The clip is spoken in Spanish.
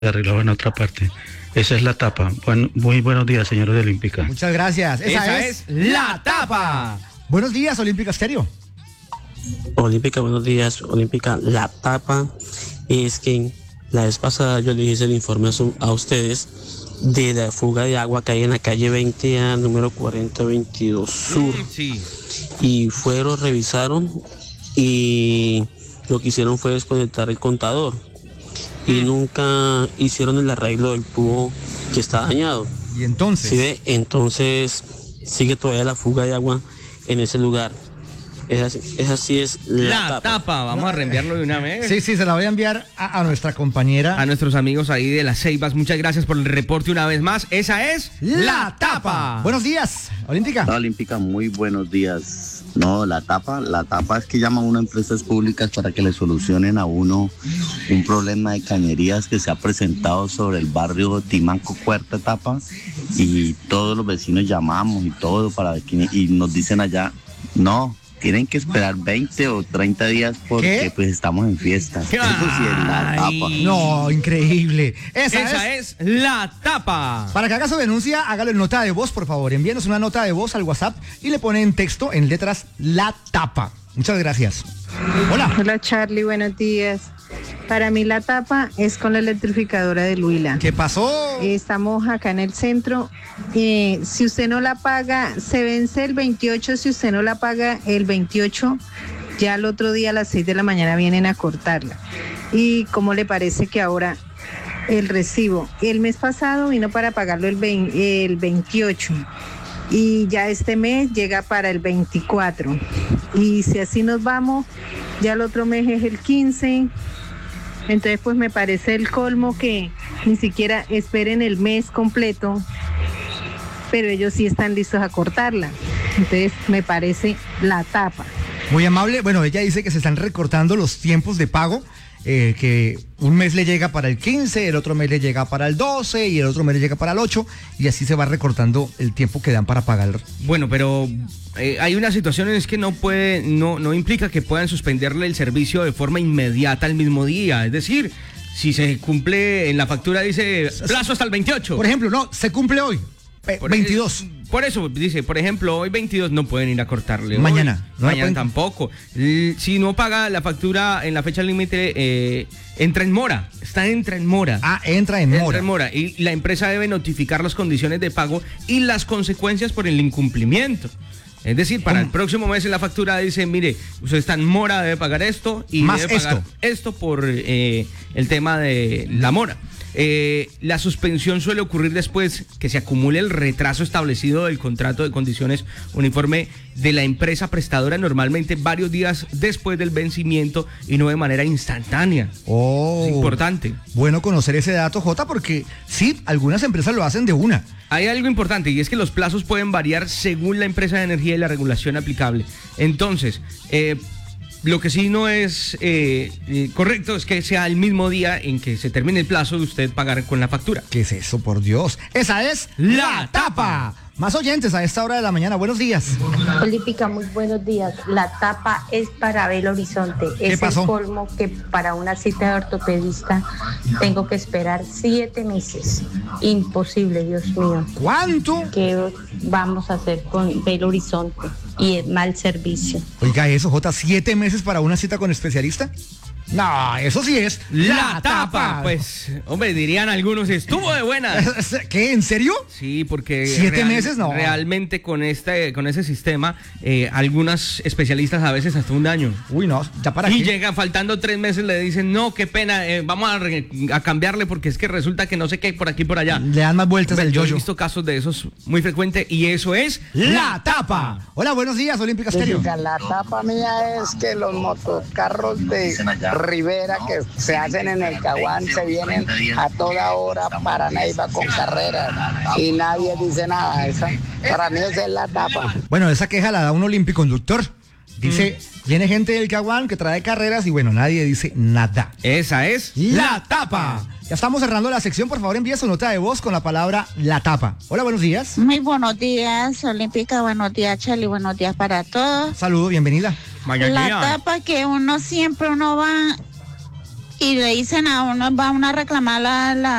arreglado en otra parte. Esa es la tapa. Muy buenos días, señores de Olímpica. Muchas gracias. Esa es la tapa. Buenos días, Olímpica Estéreo. Olímpica, buenos días. Olímpica, la tapa es que la vez pasada yo le hice el informe a ustedes de la fuga de agua que hay en la calle 20A, número 4022 Sur. Sí. Y revisaron y lo que hicieron fue desconectar el contador. Y nunca hicieron el arreglo del tubo que está dañado. ¿Y entonces? ¿Sí ve? Entonces sigue todavía la fuga de agua en ese lugar. Esa sí es la tapa. Vamos a reenviarlo de una vez. Sí, se la voy a enviar a nuestra compañera. A nuestros amigos ahí de Las Ceibas. Muchas gracias por el reporte una vez más. Esa es la tapa. Buenos días, Olímpica. La Olímpica, muy buenos días. No, la tapa es que llaman a unas empresas públicas para que le solucionen a uno un problema de cañerías que se ha presentado sobre el barrio Timanco, Cuarta Etapa, y todos los vecinos llamamos y todo y nos dicen allá, no, tienen que esperar 20 o 30 días porque pues estamos en fiestas. Eso sí es la tapa. No, increíble. Esa es la tapa. Para que haga su denuncia, hágalo en nota de voz, por favor. Envíenos una nota de voz al WhatsApp y le pone en texto, en letras, la tapa. Muchas gracias. Hola. Hola, Charlie, buenos días. Para mí la tapa es con la electrificadora de Huila. ¿Qué pasó? Estamos acá en el centro. Si usted no la paga, se vence el 28. Si usted no la paga el 28, ya el otro día a las 6 de la mañana vienen a cortarla. ¿Y cómo le parece que ahora el recibo? El mes pasado vino para pagarlo el 28. Y ya este mes llega para el 24. Y si así nos vamos, ya el otro mes es el 15. Entonces pues me parece el colmo que ni siquiera esperen el mes completo, pero ellos sí están listos a cortarla. Entonces me parece la tapa. Muy amable. Bueno, ella dice que se están recortando los tiempos de pago, que un mes le llega para el 15, el otro mes le llega para el 12 y el otro mes le llega para el 8, y así se va recortando el tiempo que dan para pagar. Bueno, pero hay una situación en que no implica que puedan suspenderle el servicio de forma inmediata al mismo día. Es decir, si se cumple en la factura dice plazo hasta el 28. Por ejemplo, no, se cumple hoy, 22. Por eso dice, por ejemplo, hoy 22 no pueden ir a cortarle. Mañana. Mañana tampoco. Si no paga la factura en la fecha límite, entra en mora. Entra en mora. Entra en mora. Entra en mora. Y la empresa debe notificar las condiciones de pago y las consecuencias por el incumplimiento. Es decir, para el próximo mes en la factura dice, mire, usted está en mora, debe pagar esto y más debe pagar esto por el tema de la mora. La suspensión suele ocurrir después que se acumule el retraso establecido del contrato de condiciones uniforme de la empresa prestadora, normalmente varios días después del vencimiento y no de manera instantánea. Es importante. Bueno conocer ese dato, Jota, porque sí, algunas empresas lo hacen de una. Hay algo importante y es que los plazos pueden variar según la empresa de energía y la regulación aplicable. Entonces, lo que sí no es correcto es que sea el mismo día en que se termine el plazo de usted pagar con la factura. ¿Qué es eso, por Dios? Esa es la tapa. Más oyentes a esta hora de la mañana. Buenos días. Olímpica, muy buenos días. La tapa es para Belo Horizonte. Es el colmo que para una cita de ortopedista tengo que esperar 7 meses. Imposible, Dios mío. ¿Cuánto? ¿Qué vamos a hacer con Belo Horizonte? Y el mal servicio. Oiga eso, Jota, 7 meses para una cita con especialista. No, eso sí es la tapa. Pues, hombre, dirían algunos, estuvo de buena. ¿Qué? ¿En serio? Sí, porque 7 meses no. Realmente con ese sistema, algunas especialistas a veces hasta un año. Uy, no, ya para y qué. Llegan faltando 3 meses, le dicen, no, qué pena, vamos a cambiarle porque es que resulta que no sé qué por aquí por allá. Le dan más vueltas al yoyo. Yo he visto casos de esos muy frecuentes y eso es la tapa. Hola, buenos días, Olímpica Estéreo. La tapa mía es que los motocarros de Rivera que se hacen en el Caguán se vienen a toda hora para Neiva con carreras y nadie dice nada. Para mí esa es la tapa. Bueno, esa queja la da un olimpiconductor. Dice, viene gente del Caguán que trae carreras y bueno, nadie dice nada. Esa es la tapa. Ya estamos cerrando la sección, por favor envía su nota de voz con la palabra la tapa. Hola, buenos días. Muy buenos días, Olímpica, buenos días, Charlie, buenos días para todos. Saludos, bienvenida. La tapa que uno va y le dicen a uno, va uno a reclamar la